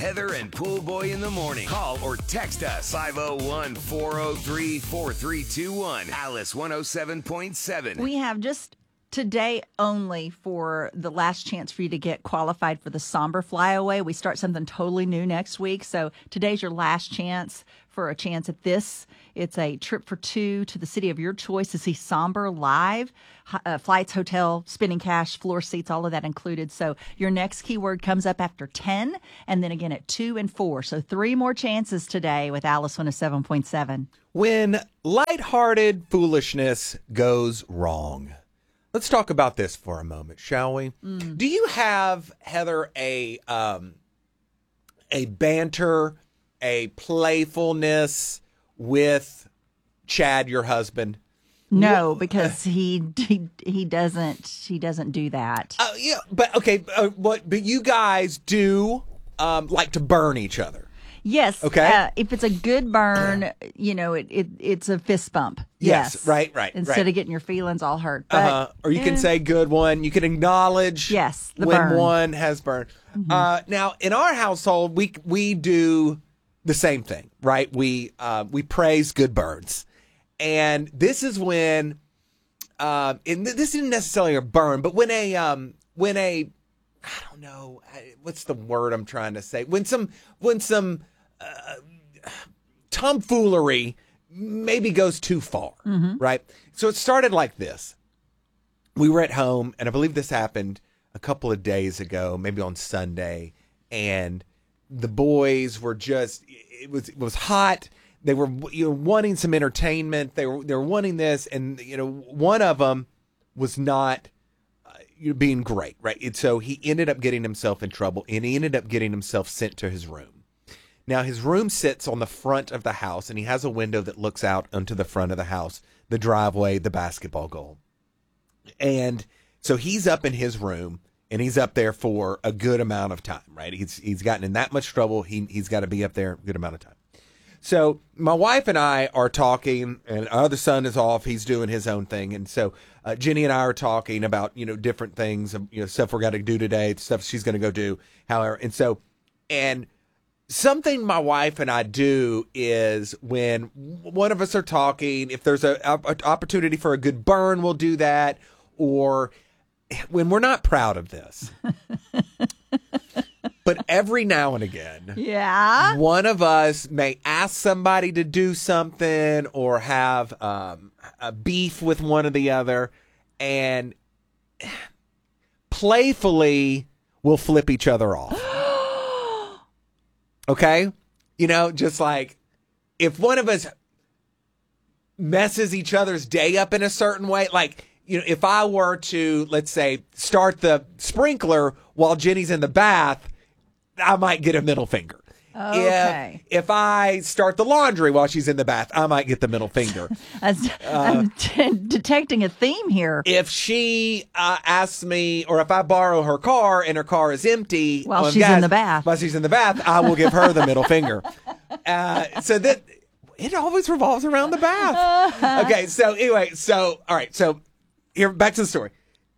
Heather and Pool Boy in the morning. Call or text us 501-403-4321. Alice 107.7. We have just today only for the last chance for you to get qualified for the Somber Flyaway. We start something totally new next week. So today's your last chance for a chance at this. It's a trip for two to the city of your choice to see Somber live. Flights, hotel, spending cash, floor seats, all of that included. So your next keyword comes up after 10 and then again at 2 and 4. So 3 more chances today with Alice 107.7. When lighthearted foolishness goes wrong. Let's talk about this for a moment, shall we? Do you have, Heather, a banter, a playfulness with Chad, your husband? No, because he doesn't do that. Yeah, but okay, but you guys do like to burn each other. Yes. Okay. If it's a good burn, it's a fist bump. Yes. Right. Instead of getting your feelings all hurt. But, or you can say good one. You can acknowledge the when burn. one has burned. Now, in our household, we do the same thing, right? We praise good burns. And this is when, and this isn't necessarily a burn, but when a, I don't know, what's the word I'm trying to say? When some tomfoolery maybe goes too far, right? So it started like this. We were at home, and I believe this happened a couple of days ago, maybe on Sunday, and the boys were just, it was hot. They were wanting some entertainment. They were wanting this, and one of them was not being great, right? And so he ended up getting himself in trouble, and he ended up getting himself sent to his room. Now, his room sits on the front of the house, and he has a window that looks out onto the front of the house, the driveway, the basketball goal. And so he's up in his room, and he's up there for a good amount of time, right? He's gotten in that much trouble. He's got to be up there a good amount of time. So my wife and I are talking, and our other son is off. He's doing his own thing. And so Jenny and I are talking about, different things, stuff we're got to do today, stuff she's going to go do, however. And something my wife and I do is when one of us are talking, if there's an opportunity for a good burn, we'll do that. Or when we're not proud of this. But every now and again, one of us may ask somebody to do something or have a beef with one or the other, and playfully will flip each other off. Okay? Just like if one of us messes each other's day up in a certain way, like, if I were to, let's say, start the sprinkler while Jenny's in the bath, I might get a middle finger. Okay. If I start the laundry while she's in the bath, I might get the middle finger. I'm detecting a theme here. If she asks me, or if I borrow her car and her car is empty while she's in the bath, I will give her the middle finger. So that it always revolves around the bath. Okay. So anyway, all right. So here, back to the story.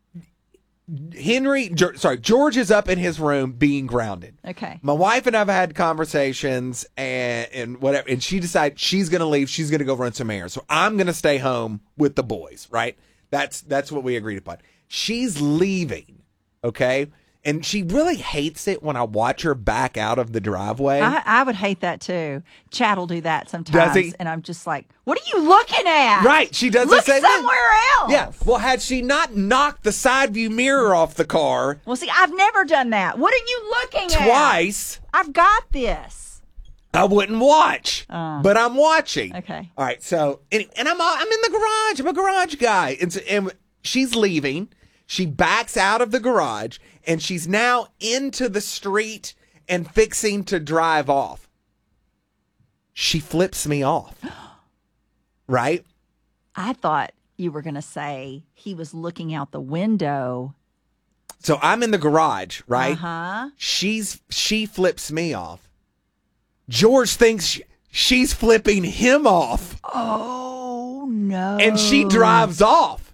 George is up in his room being grounded. Okay. My wife and I have had conversations and whatever, and she decides she's going to leave. She's going to go run some errands. So I'm going to stay home with the boys, right? That's what we agreed upon. She's leaving, okay? And she really hates it when I watch her back out of the driveway. I would hate that too. Chad will do that sometimes. Does he? And I'm just like, what are you looking at? Right. She does Look the same somewhere thing. else. Yeah. Well, had she not knocked the side view mirror off the car. Well, see, I've never done that. What are you looking at? Twice. I've got this. I wouldn't watch, but I'm watching. Okay. All right. So, and I'm in the garage. I'm a garage guy. And she's leaving. She backs out of the garage, and she's now into the street and fixing to drive off. She flips me off. Right? I thought you were going to say he was looking out the window. So I'm in the garage, right? Uh-huh. She flips me off. George thinks she's flipping him off. Oh, no. And she drives off.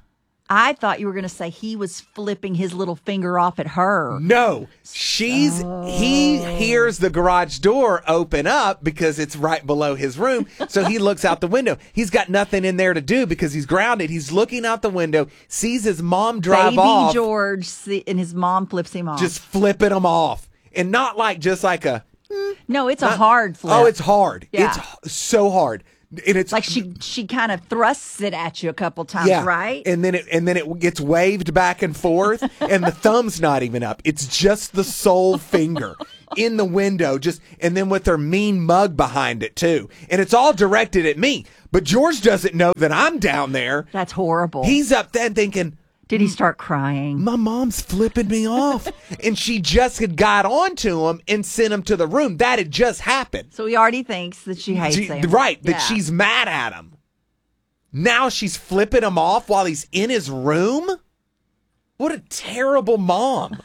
I thought you were going to say he was flipping his little finger off at her. No, he hears the garage door open up because it's right below his room. So he looks out the window. He's got nothing in there to do because he's grounded. He's looking out the window, sees his mom drive off. Baby George, and his mom flips him off. Just flipping him off. And not like just like a... No, it's a hard flip. Oh, it's hard. Yeah. It's so hard. And it's like she kind of thrusts it at you a couple times, right? And then it gets waved back and forth, and the thumb's not even up. It's just the sole finger in the window, and then with her mean mug behind it too. And it's all directed at me. But George doesn't know that I'm down there. That's horrible. He's up there thinking, did he start crying? My mom's flipping me off. And she just had got onto him and sent him to the room. That had just happened. So he already thinks that she hates him. Right, that she's mad at him. Now she's flipping him off while he's in his room? What a terrible mom.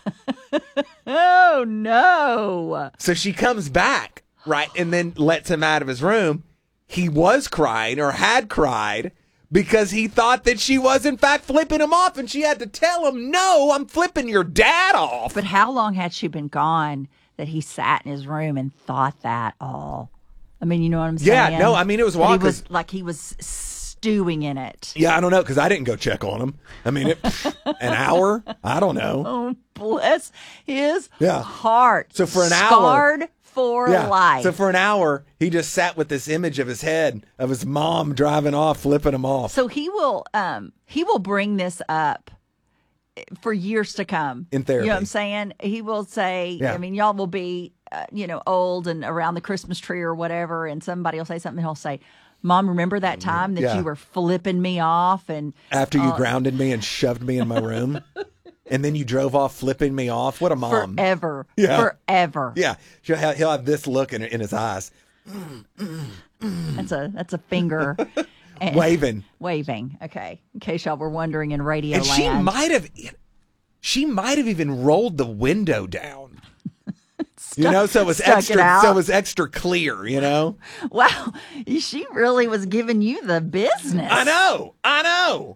Oh, no. So she comes back, right, and then lets him out of his room. He was crying or had cried because he thought that she was, in fact, flipping him off, and she had to tell him, no, I'm flipping your dad off. But how long had she been gone that he sat in his room and thought that all? I mean, you know what I'm saying? Yeah, no, I mean, it was wild. He was stewing in it. Yeah, I don't know, because I didn't go check on him. I mean, an hour? I don't know. Oh, bless his heart. So for an Scarred for life. So for an hour, he just sat with this image of his head of his mom driving off, flipping him off. So he will bring this up for years to come in therapy. You know what I'm saying? He will say, I mean, y'all will be, old and around the Christmas tree or whatever, and somebody will say something. And he'll say, Mom, remember that time that you were flipping me off? And after you grounded me and shoved me in my room? And then you drove off flipping me off? What a mom. Forever. Yeah. Forever. Yeah. He'll have this look in his eyes. That's a finger. Waving. Okay. In case y'all were wondering in radio and land. She might have even rolled the window down. So it was extra clear, Wow. She really was giving you the business. I know.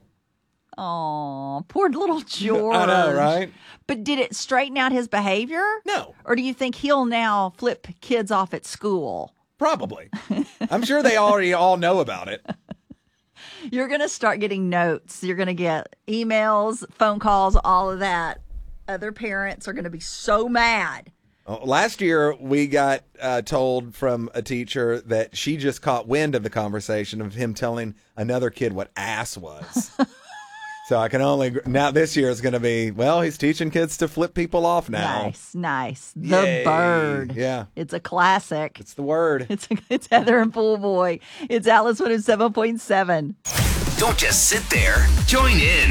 Oh, poor little George. I know, right? But did it straighten out his behavior? No. Or do you think he'll now flip kids off at school? Probably. I'm sure they already all know about it. You're going to start getting notes. You're going to get emails, phone calls, all of that. Other parents are going to be so mad. Last year, we got told from a teacher that she just caught wind of the conversation of him telling another kid what ass was. So I can now this year is going to be, he's teaching kids to flip people off now. Nice. The Bird. Yeah. It's a classic. It's the word. It's Heather and Pool Boy. It's Alice 107.7. Don't just sit there. Join in.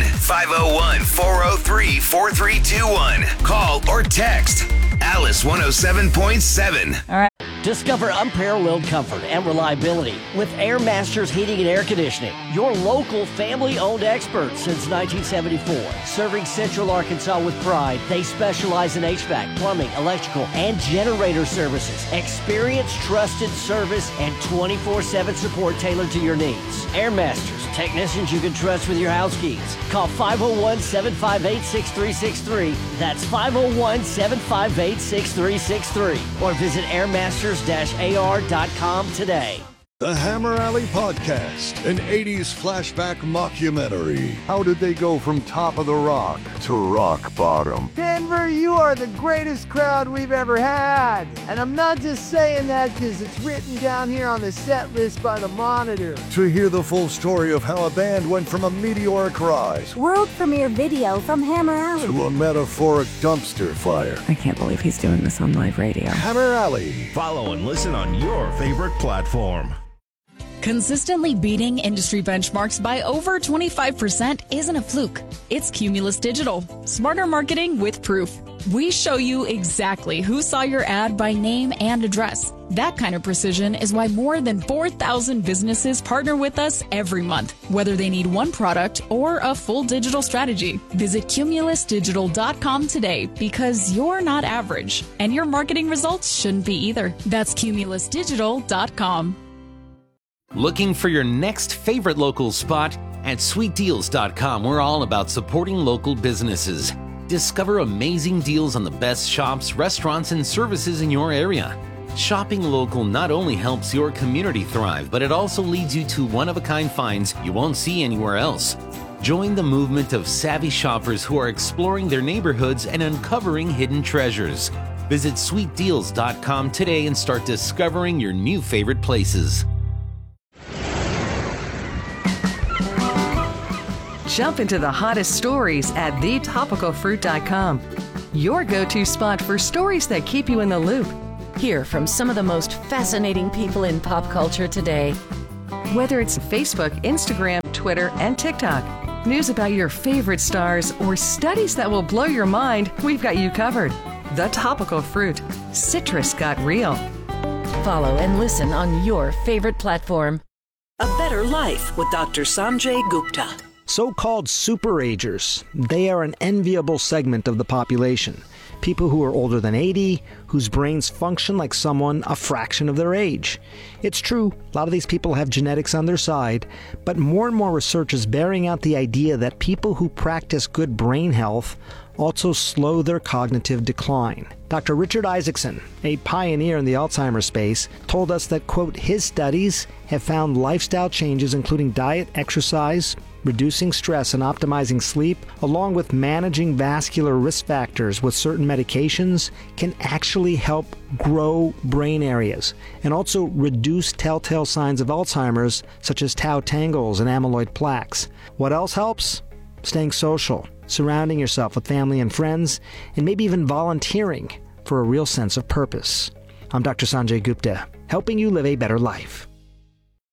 501-403-4321. Call or text Alice 107.7. All right. Discover unparalleled comfort and reliability with Air Masters Heating and Air Conditioning, your local family-owned experts since 1974. Serving Central Arkansas with pride, they specialize in HVAC, plumbing, electrical, and generator services. Experience, trusted service, and 24/7 support tailored to your needs. Air Masters, technicians you can trust with your house keys. Call 501-758-6363. That's 501-758-6363. Or visit airmasters-ar.com today. The Hammer Alley Podcast, an 80s flashback mockumentary. How did they go from top of the rock to rock bottom? Denver, you are the greatest crowd we've ever had. And I'm not just saying that because it's written down here on the set list by the Monitor. To hear the full story of how a band went from a meteoric rise, world premiere video from Hammer Alley, to a metaphoric dumpster fire. I can't believe he's doing this on live radio. Hammer Alley. Follow and listen on your favorite platform. Consistently beating industry benchmarks by over 25% isn't a fluke. It's Cumulus Digital. Smarter marketing with proof. We show you exactly who saw your ad by name and address. That kind of precision is why more than 4,000 businesses partner with us every month, whether they need one product or a full digital strategy. Visit cumulusdigital.com today because you're not average, and your marketing results shouldn't be either. That's cumulusdigital.com. Looking for your next favorite local spot? At sweetdeals.com, we're all about supporting local businesses. Discover amazing deals on the best shops, restaurants, and services in your area. Shopping local not only helps your community thrive, but it also leads you to one-of-a-kind finds you won't see anywhere else. Join the movement of savvy shoppers who are exploring their neighborhoods and uncovering hidden treasures. Visit sweetdeals.com today and start discovering your new favorite places. Jump into the hottest stories at thetopicalfruit.com. Your go-to spot for stories that keep you in the loop. Hear from some of the most fascinating people in pop culture today. Whether it's Facebook, Instagram, Twitter, and TikTok, news about your favorite stars, or studies that will blow your mind, we've got you covered. The Topical Fruit. Citrus got real. Follow and listen on your favorite platform. A Better Life with Dr. Sanjay Gupta. So-called superagers, they are an enviable segment of the population. People who are older than 80, whose brains function like someone a fraction of their age. It's true, a lot of these people have genetics on their side, but more and more research is bearing out the idea that people who practice good brain health also slow their cognitive decline. Dr. Richard Isaacson, a pioneer in the Alzheimer's space, told us that, quote, his studies have found lifestyle changes including diet, exercise, reducing stress and optimizing sleep, along with managing vascular risk factors with certain medications, can actually help grow brain areas and also reduce telltale signs of Alzheimer's, such as tau tangles and amyloid plaques. What else helps? Staying social, surrounding yourself with family and friends, and maybe even volunteering for a real sense of purpose. I'm Dr. Sanjay Gupta, helping you live a better life.